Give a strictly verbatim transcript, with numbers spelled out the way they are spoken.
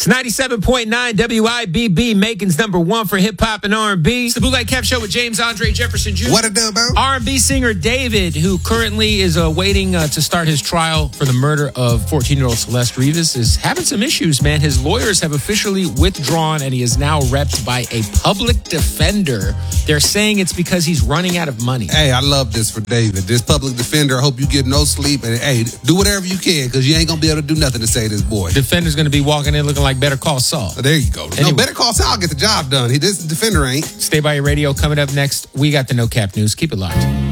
It's ninety-seven point nine W I B B, Macon's number one for hip hop and R and B. It's the Bootleg Kev Show with James Andre Jefferson Junior What it do, bro? R and B singer David, who currently is uh, waiting uh, to start his trial for the murder of fourteen-year-old Celeste Rivas, is having some issues, man. His lawyers have officially withdrawn, and he is now repped by a public defender. They're saying it's because he's running out of money. Hey, I love this for David. This public defender, I hope you get no sleep. And hey, do whatever you can, because you ain't going to be able to do nothing to save this boy. Defender's going to be walking in looking like Better Call Saul. So there you go. Anyway. No, Better Call Saul, get the job done. He, this defender ain't. Stay by your radio. Coming up next, we got the No Cap News. Keep it locked.